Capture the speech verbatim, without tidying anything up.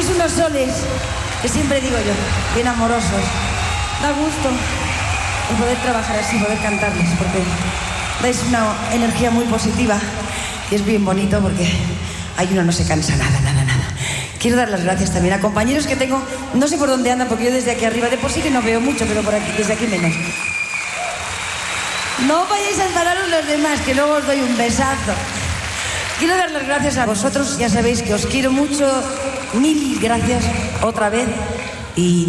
Sois unos soles, que siempre digo yo, bien amorosos. Da gusto el poder trabajar así, poder cantarles, porque dais una energía muy positiva y es bien bonito porque ahí uno no se cansa nada, nada, nada. Quiero dar las gracias también a compañeros que tengo, no sé por dónde andan, porque yo desde aquí arriba, de por sí que no veo mucho, pero por aquí, desde aquí menos. No vayáis a enfadaros los demás, que luego os doy un besazo. Quiero dar las gracias a vosotros, ya sabéis que os quiero mucho, mil gracias otra vez y